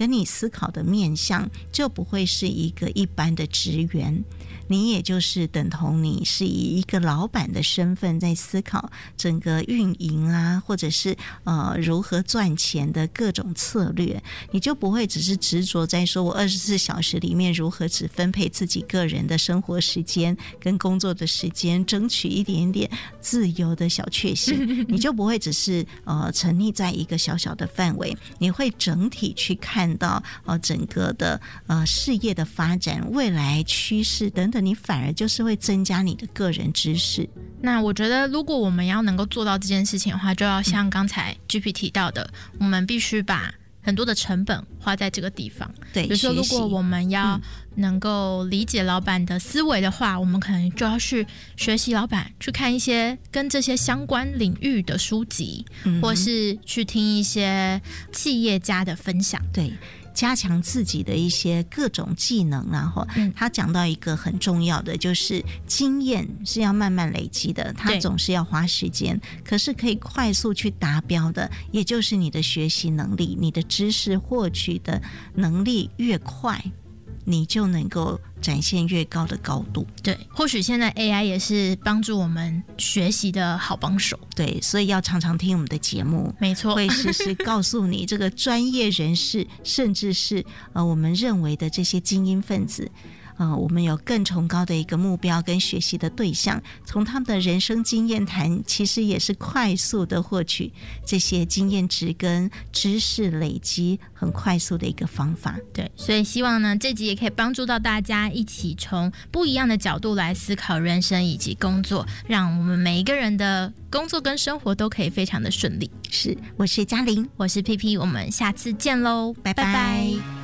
跟你思考的面向就不会是一个一般的职员，你也就是等同你是以一个老板的身份在思考整个运营啊，或者是如何赚钱的各种策略，你就不会只是执着在说我24小时里面如何只分配自己个人的生活时间跟工作的时间，争取一点点自由的小确幸你就不会只是沉溺在一个小小的范围，你会整体去看到整个的事业的发展、未来趋势等等，你反而就是会增加你的个人知识。 那我觉得如果我们要能够做到这件事情的话，就要像刚才 GP 提到的，我们必须把很多的成本花在这个地方。 对， 比如说如果我们要能够理解老板的思维的话，我们可能就要去学习老板，去看一些跟这些相关领域的书籍，或是去听一些企业家的分享。 对，加强自己的一些各种技能，然后他讲到一个很重要的，就是经验是要慢慢累积的，他总是要花时间，可是可以快速去达标的，也就是你的学习能力，你的知识获取的能力越快，你就能够展现越高的高度。 对，或许现在 AI 也是帮助我们学习的好帮手。 对，所以要常常听我们的节目， 没错， 会时时告诉你这个专业人士，甚至是我们认为的这些精英分子。我们有更崇高的一个目标跟学习的对象，从他们的人生经验谈，其实也是快速的获取这些经验值跟知识累积很快速的一个方法。 对，所以希望呢这集也可以帮助到大家一起从不一样的角度来思考人生以及工作，让我们每一个人的工作跟生活都可以非常的顺利。 是，我是嘉玲， 我是 PP， 我们下次见喽， 拜拜。